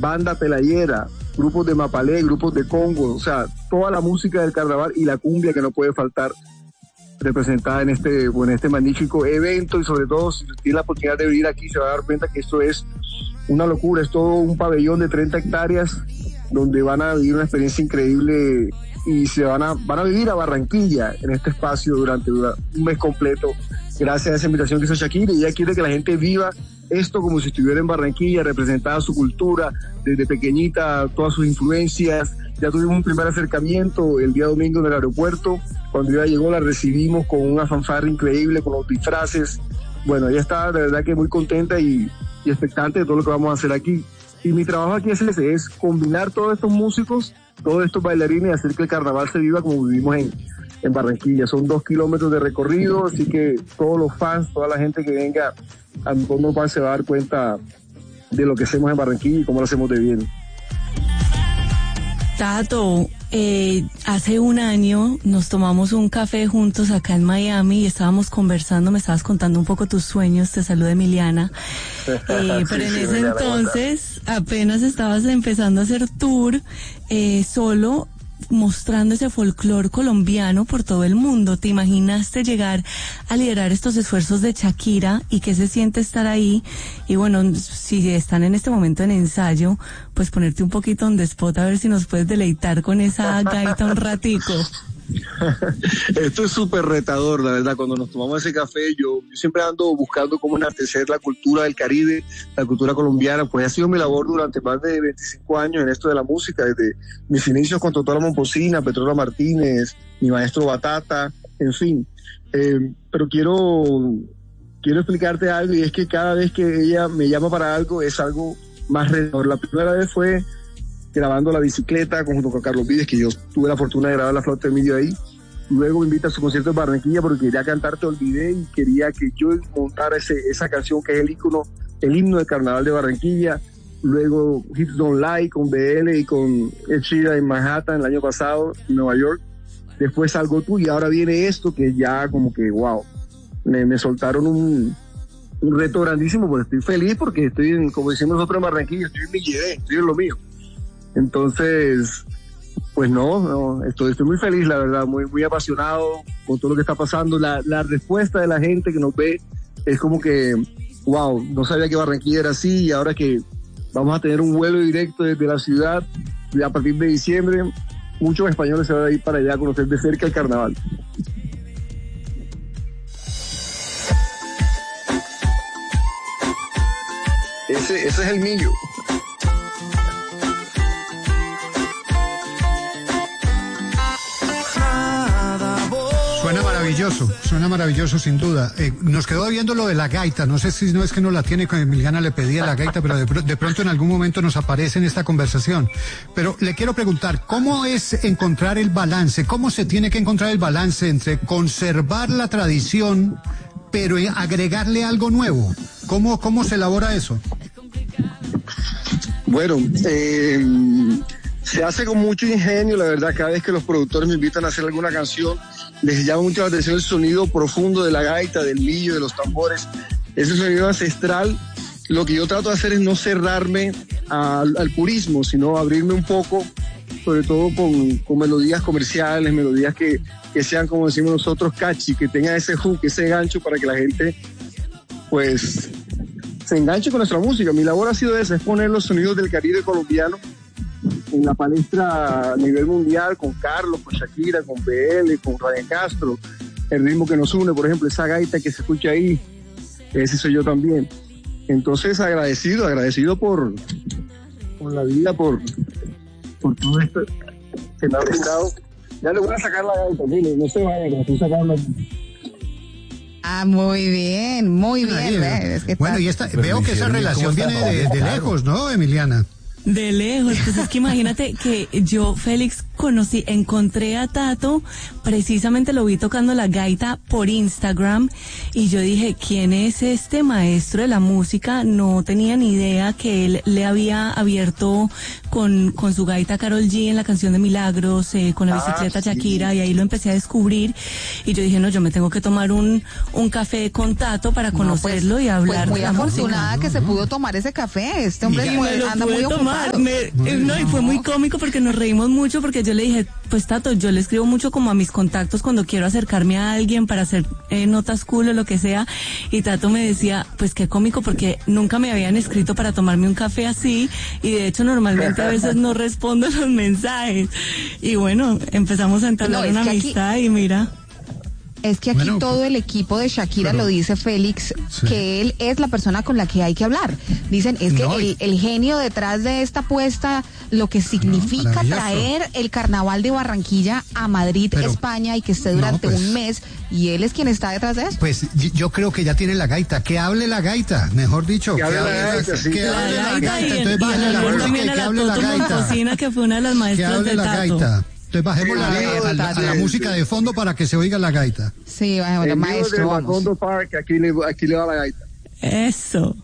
banda pelayera, grupos de mapalé, grupos de congo, o sea, toda la música del carnaval y la cumbia que no puede faltar representada en este magnífico evento. Y sobre todo, si tiene la oportunidad de venir aquí, se va a dar cuenta que esto es una locura. Es todo un pabellón de 30 hectáreas donde van a vivir una experiencia increíble y se van a vivir a Barranquilla en este espacio durante un mes completo, gracias a esa invitación que hizo Shakira. Y ella quiere que la gente viva esto como si estuviera en Barranquilla, representada su cultura, desde pequeñita, todas sus influencias. Ya tuvimos un primer acercamiento el día domingo en el aeropuerto. Cuando ella llegó la recibimos con una fanfarria increíble, con los disfraces. Bueno, ella está de verdad que muy contenta y expectante de todo lo que vamos a hacer aquí. Y mi trabajo aquí es combinar todos estos músicos, todos estos bailarines y hacer que el carnaval se viva como vivimos en Barranquilla. Son 2 kilómetros de recorrido, así que todos los fans, toda la gente que venga a mi Pan se va a dar cuenta de lo que hacemos en Barranquilla y cómo lo hacemos de bien. Tato, hace un año nos tomamos un café juntos acá en Miami y estábamos conversando, me estabas contando un poco tus sueños, te saluda Emiliana, pero en ese entonces apenas estabas empezando a hacer tour solo, mostrando ese folclore colombiano por todo el mundo. ¿Te imaginaste llegar a liderar estos esfuerzos de Shakira y qué se siente estar ahí? Y bueno, si están en este momento en ensayo, pues ponerte un poquito on the spot a ver si nos puedes deleitar con esa gaita un ratico. Esto es súper retador, la verdad. Cuando nos tomamos ese café, yo siempre ando buscando cómo enaltecer la cultura del Caribe, la cultura colombiana. Pues ha sido mi labor durante más de 25 años en esto de la música, desde mis inicios con Totó la Momposina, Petrola Martínez, mi maestro Batata, en fin. Pero quiero explicarte algo, y es que cada vez que ella me llama para algo, es algo más retador. La primera vez fue grabando La Bicicleta junto con Carlos Vives, que yo tuve la fortuna de grabar la flauta de Emilio ahí. Luego me invita a su concierto en Barranquilla porque quería cantar Te Olvidé y quería que yo montara esa canción que es el himno del carnaval de Barranquilla. Luego Hips Don't Lie con BL y con Ed Sheeran en Manhattan el año pasado en Nueva York. Después Algo Tú, y ahora viene esto que ya como que wow, me soltaron un reto grandísimo, pues estoy feliz porque estoy como decimos nosotros en Barranquilla, estoy en mi llevé, estoy en lo mío. Entonces, pues no, estoy muy feliz, la verdad, muy, muy apasionado con todo lo que está pasando. La respuesta de la gente que nos ve es como que, wow, no sabía que Barranquilla era así, y ahora que vamos a tener un vuelo directo desde la ciudad a partir de diciembre, muchos españoles se van a ir para allá a conocer de cerca el carnaval. Ese es el millo. Suena maravilloso sin duda. Nos quedó viendo lo de la gaita, no sé si no es que no la tiene, con Emiliana le pedía la gaita, pero de pronto en algún momento nos aparece en esta conversación. Pero le quiero preguntar, ¿cómo es encontrar el balance? ¿Cómo se tiene que encontrar el balance entre conservar la tradición, pero agregarle algo nuevo? ¿Cómo se elabora eso? Bueno, se hace con mucho ingenio, la verdad. Cada vez que los productores me invitan a hacer alguna canción, les llama mucho la atención el sonido profundo de la gaita, del millo, de los tambores, ese sonido ancestral. Lo que yo trato de hacer es no cerrarme al purismo, sino abrirme un poco, sobre todo con melodías comerciales, melodías que sean, como decimos nosotros, catchy, que tengan ese hook, ese gancho para que la gente pues se enganche con nuestra música. Mi labor ha sido esa, es poner los sonidos del Caribe colombiano en la palestra a nivel mundial, con Carlos, con Shakira, con BL, con Ryan Castro, el ritmo que nos une, por ejemplo, esa gaita que se escucha ahí, ese soy yo también. Entonces agradecido por la vida, por todo esto que me ha brindado. Ya le voy a sacar la gaita, no se vaya, que me estoy sacando. Ah, muy bien. Es que bueno, y veo que esa relación viene de lejos, ¿no, Emiliana? De lejos, pues es que imagínate que yo, Félix, encontré a Tato, precisamente lo vi tocando la gaita por Instagram, y yo dije, ¿quién es este maestro de la música? No tenía ni idea que él le había abierto con su gaita Karol G en la canción de Milagros, con La Bicicleta Shakira, sí. Y ahí lo empecé a descubrir, y yo dije, no, yo me tengo que tomar un café con Tato para conocerlo y hablar pues muy de la afortunada música. Que se pudo tomar ese café, este hombre anda muy ocupado. tomar. No, y fue muy cómico porque nos reímos mucho porque yo le dije, pues Tato, yo le escribo mucho como a mis contactos cuando quiero acercarme a alguien para hacer notas cool o lo que sea, y Tato me decía, pues qué cómico porque nunca me habían escrito para tomarme un café así, y de hecho normalmente a veces no respondo los mensajes. Y bueno, empezamos a entablar una amistad y mira. Es que aquí todo el equipo de Shakira lo dice Félix, que él es la persona con la que hay que hablar. Dicen, es que el genio detrás de esta apuesta, lo que significa traer el carnaval de Barranquilla a Madrid, España, y que esté durante un mes, y él es quien está detrás de eso. Pues yo creo que ya tiene la gaita, que hable la gaita, mejor dicho. Que hable la gaita, sí. Que hable la gaita, entonces bájale la música y que hable la gaita. Cocina, que fue una de las maestras de Tato. Entonces bajemos a la música de fondo para que se oiga la gaita. Sí, bueno, maestro. Macondo Park, aquí le va la gaita. Eso.